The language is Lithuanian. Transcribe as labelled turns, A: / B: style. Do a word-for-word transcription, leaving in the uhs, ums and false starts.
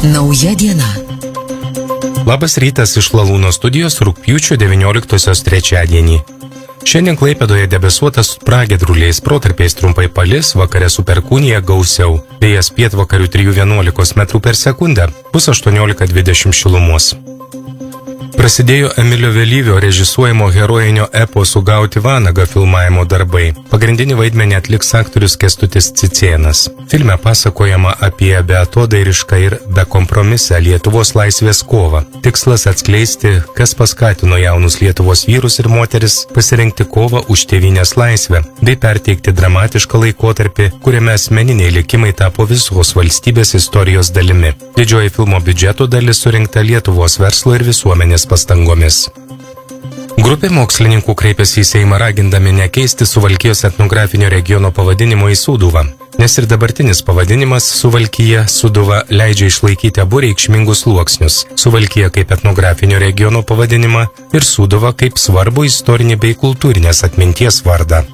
A: Nauja diena.
B: Labas rytas iš Lalūno studijos rugpjūčio devynioliktosios trečiadienį. Šiandien Klaipėdoje debesuotas pragiedruliais, protarpiais trumpai palis, vakare su perkūnija gausiau. Vėjas pietvakarių trijų vienuolikos metrų per sekundę, bus aštuoniolika dvidešimt šilumos. Prasidėjo Emilio Vėlyvio režisuojamo herojinio epo Sugauti vanagą filmavimo darbai. Pagrindinį vaidmenį atliks aktorius Kęstutis Cicėnas. Filme pasakojama apie beatodairišką ir bekompromisę Lietuvos laisvės kovą. Tikslas atskleisti, kas paskatino jaunus Lietuvos vyrus ir moteris pasirinkti kovą už tėvynės laisvę, bei perteikti dramatišką laikotarpį, kuriame asmeniniai likimai tapo visos valstybės istorijos dalimi. Didžioji filmo biudžeto dalis surinkta Lietuvos verslo ir visuomenės pastangomis. Grupė mokslininkų kreipėsi į Seimą ragindami nekeisti Suvalkijos etnografinio regiono pavadinimo į Sūduvą, nes ir dabartinis pavadinimas Suvalkija, Sūduva leidžia išlaikyti abu reikšmingus sluoksnius – Suvalkija kaip etnografinio regiono pavadinimą ir Sūduva kaip svarbu istorinį bei kultūrinės atminties vardą.